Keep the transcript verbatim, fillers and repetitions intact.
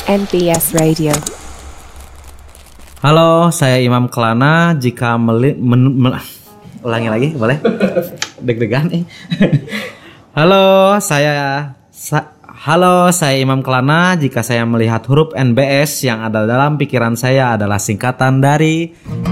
N B S Radio. Halo, saya Imam Kelana. Jika meli, men, men, ulangi lagi, boleh? Deg-degan nih. Halo, saya sa, Halo, saya Imam Kelana. Jika saya melihat huruf N B S yang ada dalam pikiran saya adalah singkatan dari